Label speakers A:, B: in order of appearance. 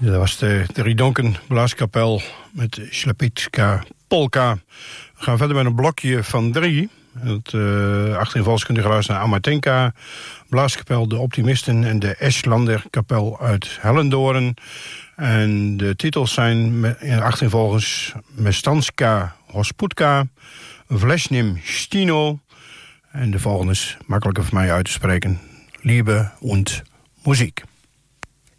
A: Dat was de Ridonken Blaaskapel met Ślepicka Polka. We gaan verder met een blokje van 3. Het achtereenvolgens kunt u geluisteren naar Amatenka, Blaaskapel De Optimisten en de Eslander Kapel uit Hellendoorn. En de titels zijn achtereenvolgens Mestanska Hosputka, Vlesnim Stino. En de volgende is makkelijker voor mij uit te spreken. Liebe und Musik.